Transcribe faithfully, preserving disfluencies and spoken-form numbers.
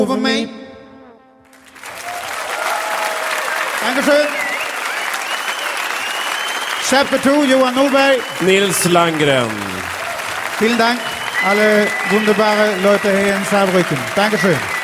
over me. Dankeschön. Chapter two, Johan Norberg. Nils Landgren. Vielen Dank, alle wunderbare Leute hier in Saarbrücken. Dankeschön.